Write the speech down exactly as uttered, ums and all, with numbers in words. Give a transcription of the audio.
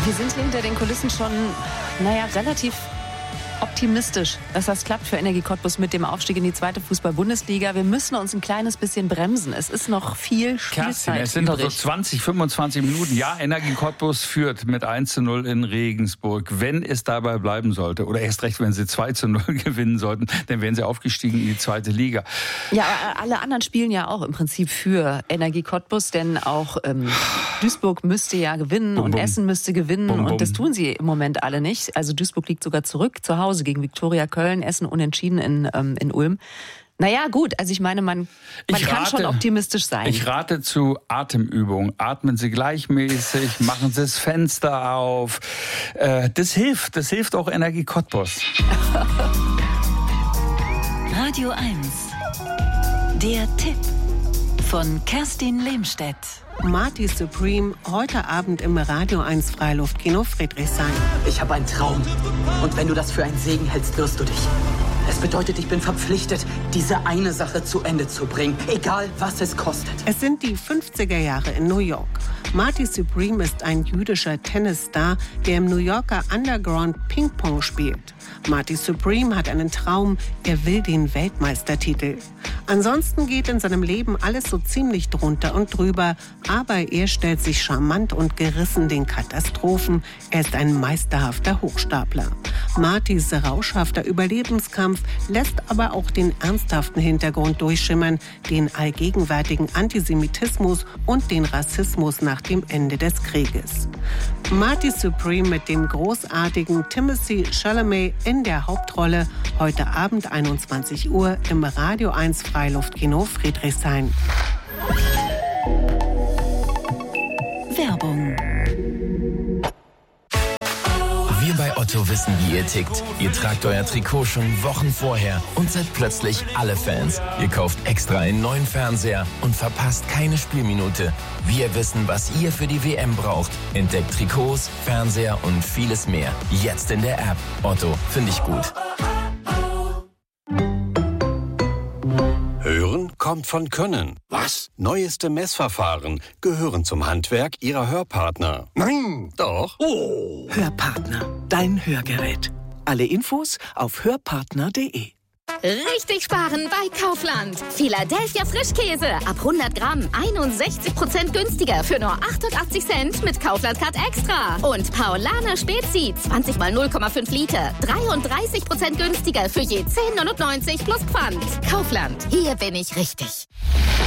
Wir sind hinter den Kulissen schon, naja, relativ optimistisch, dass das klappt für Energie Cottbus mit dem Aufstieg in die zweite Fußball-Bundesliga. Wir müssen uns ein kleines bisschen bremsen. Es ist noch viel Spielzeit Kerstin, es sind noch so zwanzig, fünfundzwanzig Minuten. Ja, Energie Cottbus führt mit eins zu null in Regensburg. Wenn es dabei bleiben sollte, oder erst recht, wenn sie zwei zu null gewinnen sollten, dann wären sie aufgestiegen in die zweite Liga. Ja, alle anderen spielen ja auch im Prinzip für Energie Cottbus, denn auch ähm, Duisburg müsste ja gewinnen bum, bum. und Essen müsste gewinnen bum, bum. und das tun sie im Moment alle nicht. Also Duisburg liegt sogar zurück zu Hause gegen Viktoria Köln, Essen unentschieden in, ähm, in Ulm. Naja, gut, also ich meine, man, man ich kann rate, schon optimistisch sein. Ich rate zu Atemübungen. Atmen Sie gleichmäßig, machen Sie das Fenster auf. Äh, das hilft, das hilft auch Energie Cottbus. Radio eins. Der Tipp von Kerstin Lehmstedt. Marty Supreme, heute Abend im Radio eins Freiluftkino Friedrichshain. Ich habe einen Traum. Und wenn du das für einen Segen hältst, wirst du dich. Es bedeutet, ich bin verpflichtet, diese eine Sache zu Ende zu bringen, egal was es kostet. Es sind die fünfziger Jahre in New York. Marty Supreme ist ein jüdischer Tennisstar, der im New Yorker Underground Ping-Pong spielt. Marty Supreme hat einen Traum, er will den Weltmeistertitel. Ansonsten geht in seinem Leben alles so ziemlich drunter und drüber, aber er stellt sich charmant und gerissen den Katastrophen. Er ist ein meisterhafter Hochstapler. Martys rauschhafter Überlebenskampf lässt aber auch den ernsthaften Hintergrund durchschimmern, den allgegenwärtigen Antisemitismus und den Rassismus nach dem Ende des Krieges. Marty Supreme mit dem großartigen Timothée Chalamet in der Hauptrolle, heute Abend einundzwanzig Uhr im Radio eins Freiluftkino Friedrichshain. Werbung. Wir bei Otto wissen, wie ihr tickt. Ihr tragt euer Trikot schon Wochen vorher und seid plötzlich alle Fans. Ihr kauft extra einen neuen Fernseher und verpasst keine Spielminute. Wir wissen, was ihr für die W M braucht. Entdeckt Trikots, Fernseher und vieles mehr. Jetzt in der App. Otto, finde ich gut. Hören kommt von Können. Was? Neueste Messverfahren gehören zum Handwerk Ihrer Hörpartner. Nein, doch. Oh. Hörpartner, dein Hörgerät. Alle Infos auf hörpartner punkt de. Richtig sparen bei Kaufland. Philadelphia Frischkäse. Ab hundert Gramm einundsechzig Prozent günstiger für nur achtundachtzig Cent mit Kaufland-Card Extra. Und Paulaner Spezi zwanzig mal null Komma fünf Liter. dreiunddreißig Prozent günstiger für je zehn neunundneunzig plus Pfand. Kaufland. Hier bin ich richtig.